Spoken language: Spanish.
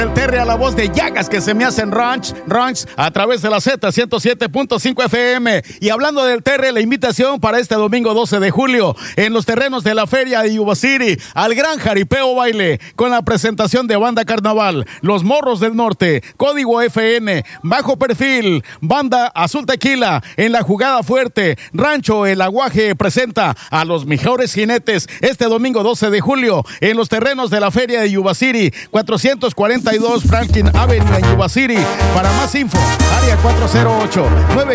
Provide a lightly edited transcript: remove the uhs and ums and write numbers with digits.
El Terry a la voz de Llagas que se me hacen ranch a través de la Z107.5 FM. Y hablando del Terry, la invitación para este domingo 12 de julio en los terrenos de la feria de Yuba City al gran jaripeo baile con la presentación de Banda Carnaval, Los Morros del Norte, Código FN, Bajo Perfil, Banda Azul Tequila, en la jugada fuerte, Rancho El Aguaje presenta a los mejores jinetes este domingo 12 de julio en los terrenos de la feria de Yuba City, 442 Franklin Avenue en Yuba City. Para más info, área 408 9